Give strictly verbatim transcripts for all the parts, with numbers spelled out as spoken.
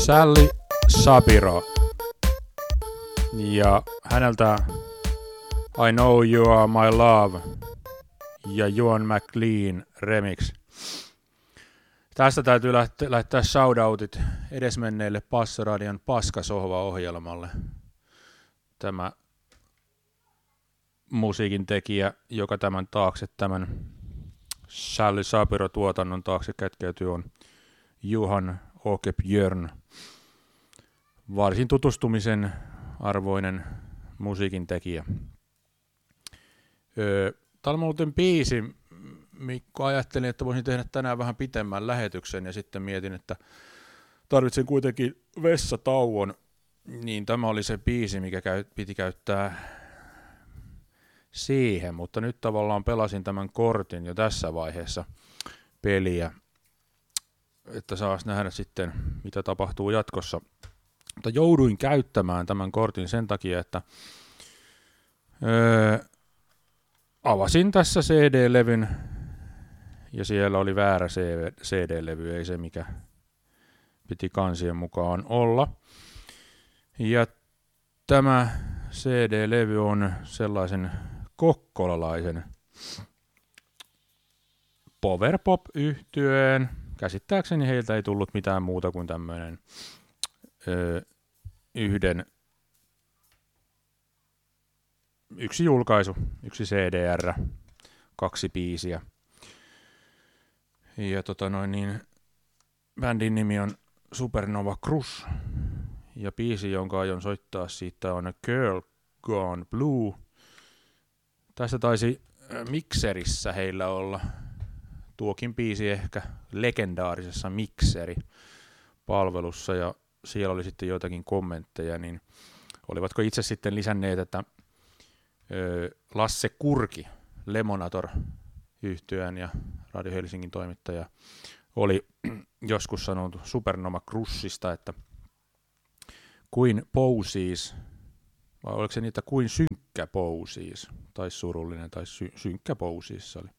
Sally Sabiro. Ja häneltä I Know You Are My Love ja Ewan McLean remix. Tästä täytyy lähteä, lähettää shoutoutit edesmenneille Passoradion Paskasohva-ohjelmalle. Tämä musiikin tekijä, joka tämän taakse, tämän Sally Sabiro-tuotannon taakse kätkeytyy, on Johan Åke Björn. Varsin tutustumisen arvoinen musiikin tekijä. Öö, Tämä on muuten biisi, Mikko, ajattelin, että voisin tehdä tänään vähän pitemmän lähetyksen ja sitten mietin, että tarvitsen kuitenkin vessatauon, niin tämä oli se biisi, mikä käy, piti käyttää siihen, mutta nyt tavallaan pelasin tämän kortin jo tässä vaiheessa peliä, että saas nähdä sitten, mitä tapahtuu jatkossa. Mutta jouduin käyttämään tämän kortin sen takia, että öö, avasin tässä C D-levyn ja siellä oli väärä C D-levy, ei se mikä piti kansien mukaan olla. Ja tämä C D-levy on sellaisen kokkolalaisen powerpop-yhtyeen. Käsittääkseni heiltä ei tullut mitään muuta kuin tämmöinen öö, yhden yksi julkaisu, yksi C D R, kaksi biisiä. Ja tota noin niin, bändin nimi on Supernova Crush. Ja biisi, jonka aion soittaa siitä on A Girl Gone Blue. Tässä taisi Mikserissä heillä olla tuokin biisi ehkä legendaarisessa Mikseri-palvelussa. Ja siellä oli sitten joitakin kommentteja, niin olivatko itse sitten lisänneet, että Lasse Kurki, Lemonator-yhtyeen ja Radio Helsingin toimittaja, oli joskus sanonut Supernova Crushista, että kuin Posies, vai oliko se niitä kuin synkkä Posies, tai surullinen, tai sy- synkkä Posies oli.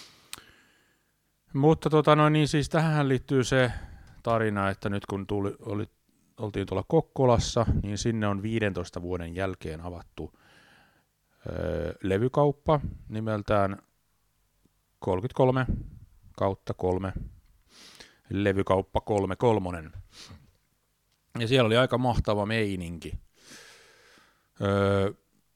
Mutta tota noin, niin siis tähän liittyy se tarina, että nyt kun tuli, oli, oltiin tuolla Kokkolassa, niin sinne on viidentoista vuoden jälkeen avattu öö, levykauppa nimeltään kolmekymmentäkolme kautta kolme, levykauppa kolme kolmonen. Ja siellä oli aika mahtava meininki. Öö,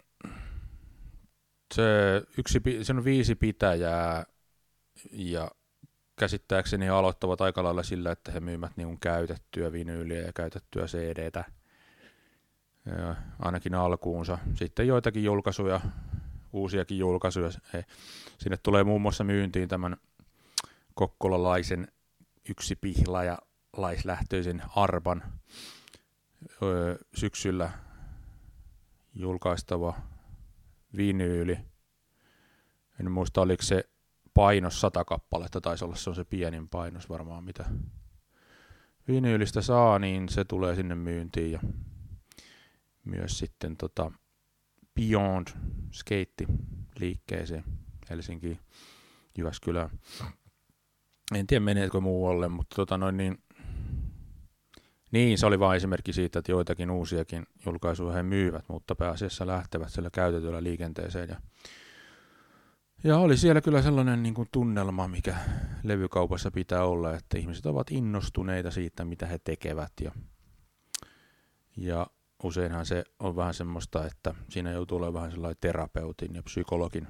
se, yksi, se on viisi pitäjää ja käsittääkseni he aloittavat aika lailla sillä, että he myymät niin käytettyä vinyyliä ja käytettyä C D:tä. Ja ainakin alkuunsa. Sitten joitakin julkaisuja, uusiakin julkaisuja. He, sinne tulee muun muassa myyntiin tämän kokkolalaisen yksi pihla ja laislähtöisen Arban öö, syksyllä julkaistava vinyyli. En muista, oliko se painos sata kappaletta, taisi olla se on se pienin painos varmaan, mitä vinyylistä saa, niin se tulee sinne myyntiin. Ja myös sitten tota Beyond Skate-liikkeeseen Helsinkiin, Jyväskylään. En tiedä meneekö muualle, mutta tota noin niin, niin se oli vain esimerkki siitä, että joitakin uusiakin julkaisuja he myyvät, mutta pääasiassa lähtevät sillä käytetyllä liikenteeseen. Ja, ja oli siellä kyllä sellainen niin kuin tunnelma, mikä levykaupassa pitää olla, että ihmiset ovat innostuneita siitä, mitä he tekevät. Ja, ja useinhan se on vähän semmoista, että siinä joutuu olemaan vähän sellainen terapeutin ja psykologin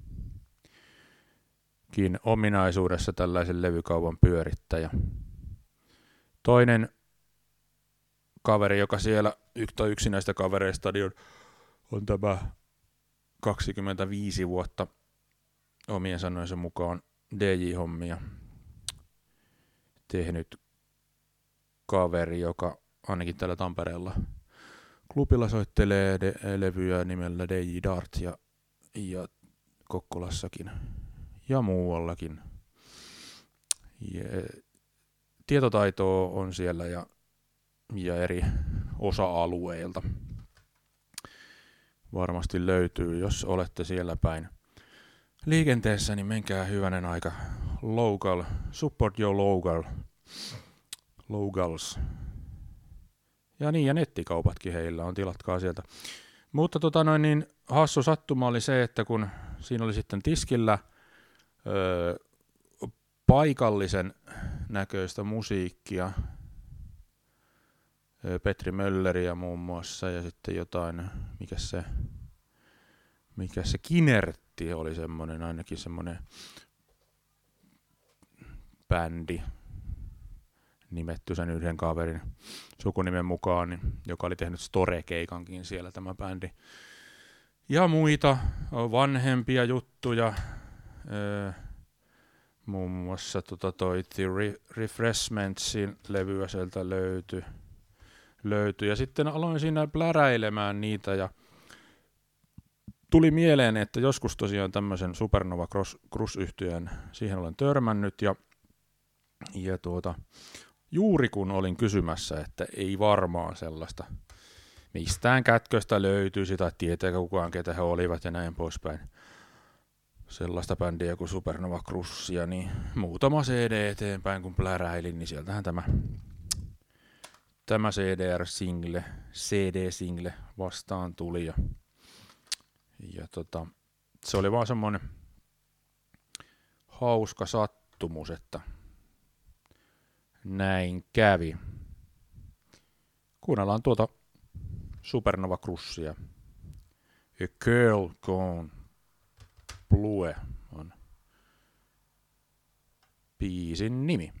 ominaisuudessa tällaisen levykaupan pyörittäjä. Toinen kaveri, joka siellä, tai yksi näistä kavereista on, on tämä kaksikymmentäviisi vuotta omien sanojensa mukaan D J-hommia tehnyt kaveri, joka ainakin täällä Tampereella klubilla soittelee de- levyjä nimellä D J Dart ja, ja Kokkolassakin ja muuallakin. Ja tietotaitoa on siellä ja, ja eri osa-alueilta varmasti löytyy, jos olette siellä päin liikenteessä, niin menkää hyvänen aika local, support your local, locals Ja niin, ja nettikaupatkin heillä on, tilatkaa sieltä. Mutta tota noin, niin hassu sattuma oli se, että kun siinä oli sitten tiskillä öö, paikallisen näköistä musiikkia, öö, Petri Mölleriä muun muassa, ja sitten jotain, mikä se, mikä se Kinertti oli semmoinen, ainakin semmoinen bändi, nimetty sen yhden kaverin sukunimen mukaan, niin, joka oli tehnyt Store-keikankin siellä tämä bändi. Ja muita vanhempia juttuja, öö, muun muassa tota toi The Refreshmentsin levyä sieltä löytyi. Löytyi. Ja sitten aloin siinä pläräilemään niitä ja tuli mieleen, että joskus tosiaan tämmöisen Supernova Cruise-yhtyeen siihen olen törmännyt ja, ja tuota, juuri kun olin kysymässä, että ei varmaan sellaista mistään kätköstä löytyisi tai tietääkö kukaan ketä he olivat ja näin poispäin sellaista bändiä kuin Supernova Cruisia, niin muutama C D eteenpäin kun pläräilin, niin sieltähän tämä, tämä C D R-single, C D-single vastaan tuli ja, ja tota, se oli vaan semmoinen hauska sattumus, että näin kävi. Kuunnellaan tuota Supernova Cruisia. A Girl Gone Blue on biisin nimi.